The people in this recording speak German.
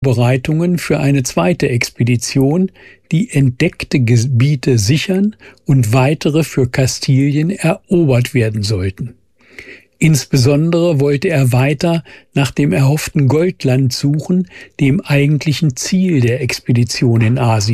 Vorbereitungen für eine zweite Expedition, die entdeckte Gebiete sichern und weitere für Kastilien erobert werden sollten. Insbesondere wollte er weiter nach dem erhofften Goldland suchen, dem eigentlichen Ziel der Expedition in Asien.